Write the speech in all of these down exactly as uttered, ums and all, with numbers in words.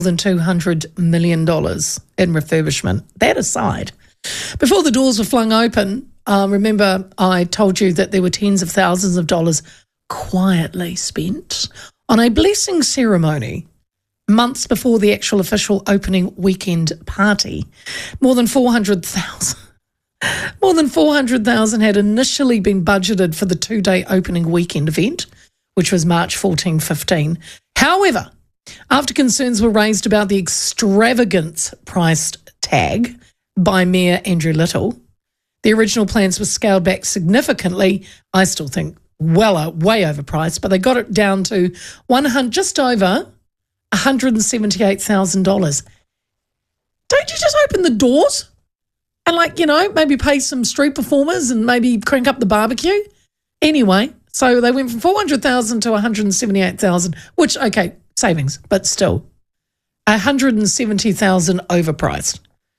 than two hundred million dollars in refurbishment. That aside, before the doors were flung open, uh, remember I told you that there were tens of thousands of dollars quietly spent on a blessing ceremony months before the actual official opening weekend party. More than four hundred thousand more than four hundred thousand had initially been budgeted for the two-day opening weekend event, which was March fourteenth, fifteen. However, after concerns were raised about the extravagant price tag by Mayor Andrew Little, the original plans were scaled back significantly. I still think well, uh, way overpriced, but they got it down to one hundred, just over one hundred seventy-eight thousand dollars. Don't you just open the doors and, like, you know, maybe pay some street performers and maybe crank up the barbecue? Anyway, so they went from four hundred thousand to one hundred seventy-eight thousand, which, okay, savings, but still one hundred seventy thousand overpriced.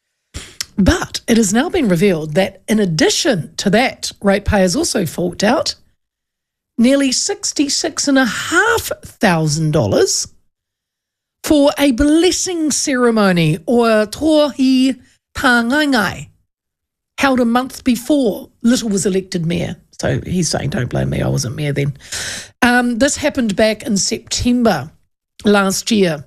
But it has now been revealed that in addition to that, ratepayers also forked out nearly sixty-six thousand five hundred dollars for a blessing ceremony, or tohi tāngaingai, held a month before Little was elected mayor. So he's saying, don't blame me, I wasn't mayor then. Um, this happened back in September last year.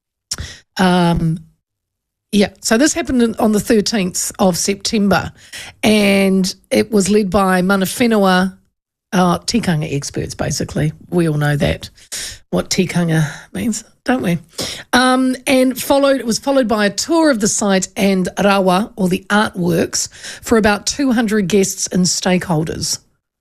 Um, yeah, so this happened on the thirteenth of September, and it was led by mana whenua, uh, tikanga experts, basically. We all know that, what tikanga means, don't we? Um, and followed, it was followed by a tour of the site and rawa, or the artworks, for about two hundred guests and stakeholders.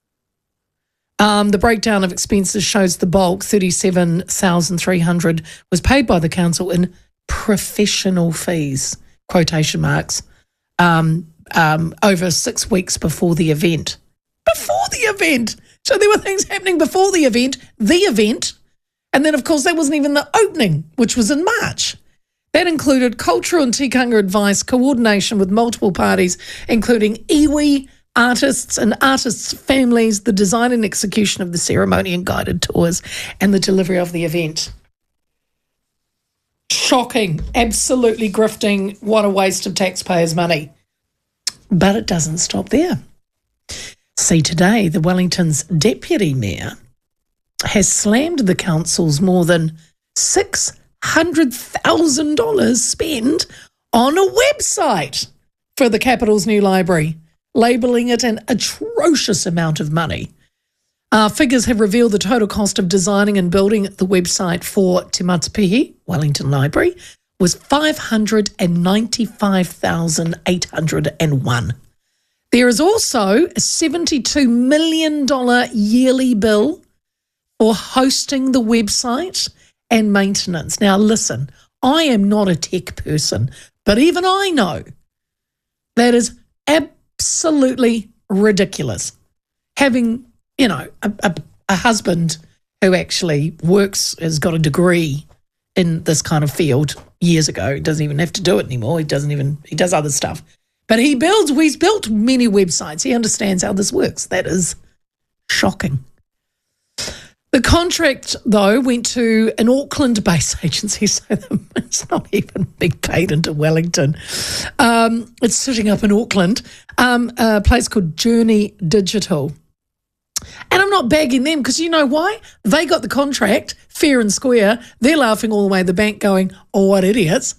Um, the breakdown of expenses shows the bulk, thirty-seven thousand three hundred dollars, was paid by the council in professional fees, quotation marks, um, um, over six weeks before the event. Before the event! So there were things happening before the event, the event, and then, of course, that wasn't even the opening, which was in March. That included cultural and tikanga advice, coordination with multiple parties, including iwi, artists and artists' families, the design and execution of the ceremony and guided tours, and the delivery of the event. Shocking, absolutely grifting, what a waste of taxpayers' money. But it doesn't stop there. See, today, the Wellington's deputy mayor has slammed the council's more than six hundred thousand dollars spent on a website for the capital's new library, labelling it an atrocious amount of money. Uh, figures have revealed the total cost of designing and building the website for Te Matapihi, Wellington Library, was five hundred ninety-five thousand eight hundred one. There is also a seventy-two million dollars yearly bill for hosting the website and maintenance. Now, listen, I am not a tech person, but even I know that is absolutely ridiculous. Having, you know, a, a, a husband who actually works, has got a degree in this kind of field years ago. He doesn't even have to do it anymore. He doesn't even, he does other stuff. But he builds, he's built many websites. He understands how this works. That is shocking. The contract, though, went to an Auckland-based agency, so it's not even being paid into Wellington. Um, it's sitting up in Auckland, um, a place called Journey Digital. And I'm not bagging them because you know why? They got the contract fair and square. They're laughing all the way to the bank going, oh, what idiots.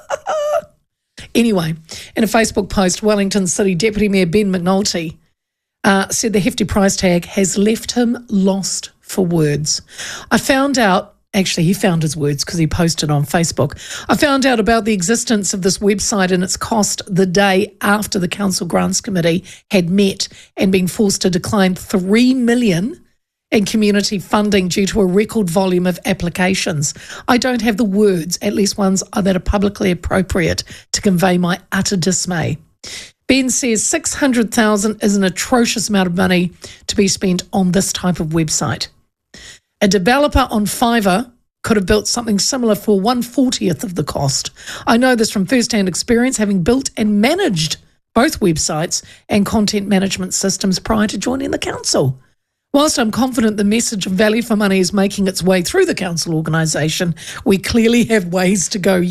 Anyway, in a Facebook post, Wellington City Deputy Mayor Ben McNulty uh, said the hefty price tag has left him lost for words. I found out, actually he found his words because he posted on Facebook. I found out about the existence of this website and its cost the day after the Council Grants Committee had met and been forced to decline three million dollars in community funding due to a record volume of applications. I don't have the words, at least ones that are publicly appropriate, to convey my utter dismay. Ben says six hundred thousand dollars is an atrocious amount of money to be spent on this type of website. A developer on Fiverr could have built something similar for one fortieth of the cost. I know this from first-hand experience, having built and managed both websites and content management systems prior to joining the council. Whilst I'm confident the message of value for money is making its way through the council organisation, we clearly have ways to go